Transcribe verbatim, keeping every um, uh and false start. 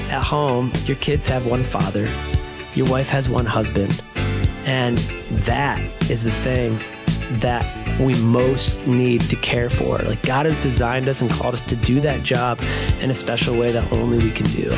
at home, your kids have one father, your wife has one husband, and that is the thing that we most need to care for. Like, God has designed us and called us to do that job in a special way that only we can do.